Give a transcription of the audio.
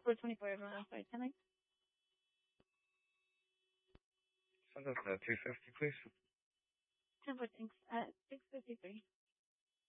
424, everyone. I'm sorry. 10 Send us 250, please. 10 4, thanks. 653.